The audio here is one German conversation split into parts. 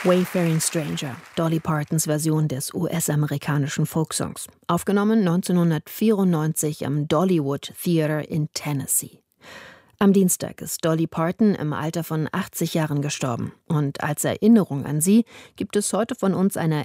Wayfaring Stranger, Dolly Partons Version des US-amerikanischen Folksongs, aufgenommen 1994 am Dollywood Theater in Tennessee. Am Dienstag ist Dolly Parton im Alter von 80 Jahren gestorben. Und als Erinnerung an sie gibt es heute von uns eine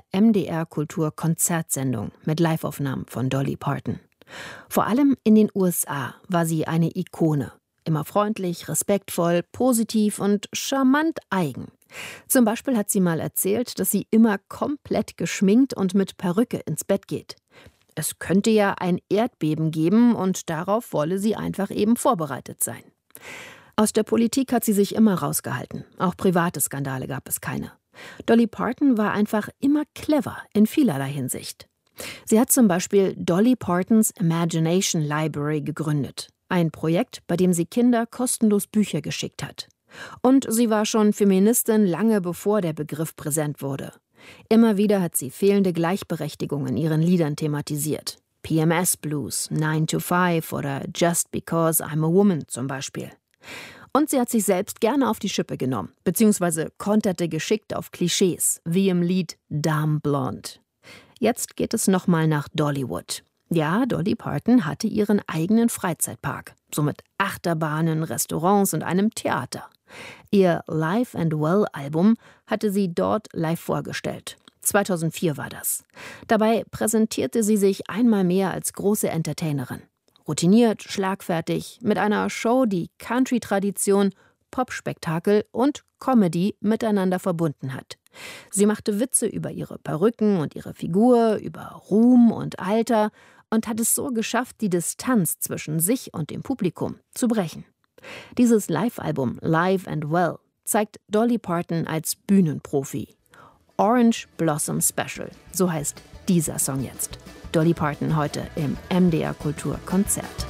MDR-Kultur-Konzertsendung mit Liveaufnahmen von Dolly Parton. Vor allem in den USA war sie eine Ikone. Immer freundlich, respektvoll, positiv und charmant eigen. Zum Beispiel hat sie mal erzählt, dass sie immer komplett geschminkt und mit Perücke ins Bett geht. Es könnte ja ein Erdbeben geben und darauf wolle sie einfach eben vorbereitet sein. Aus der Politik hat sie sich immer rausgehalten. Auch private Skandale gab es keine. Dolly Parton war einfach immer clever in vielerlei Hinsicht. Sie hat zum Beispiel Dolly Partons Imagination Library gegründet. Ein Projekt, bei dem sie Kinder kostenlos Bücher geschickt hat. Und sie war schon Feministin lange bevor der Begriff präsent wurde. Immer wieder hat sie fehlende Gleichberechtigung in ihren Liedern thematisiert. PMS Blues, 9 to 5 oder Just Because I'm a Woman zum Beispiel. Und sie hat sich selbst gerne auf die Schippe genommen, beziehungsweise konterte geschickt auf Klischees, wie im Lied Dame Blonde. Jetzt geht es nochmal nach Dollywood. Ja, Dolly Parton hatte ihren eigenen Freizeitpark, so mit Achterbahnen, Restaurants und einem Theater. Ihr Live and Well-Album hatte sie dort live vorgestellt. 2004 war das. Dabei präsentierte sie sich einmal mehr als große Entertainerin. Routiniert, schlagfertig, mit einer Show, die Country-Tradition, Pop-Spektakel und Comedy miteinander verbunden hat. Sie machte Witze über ihre Perücken und ihre Figur, über Ruhm und Alter und hat es so geschafft, die Distanz zwischen sich und dem Publikum zu brechen. Dieses Live-Album Live and Well zeigt Dolly Parton als Bühnenprofi. Orange Blossom Special, so heißt dieser Song jetzt. Dolly Parton heute im MDR Kultur Konzert.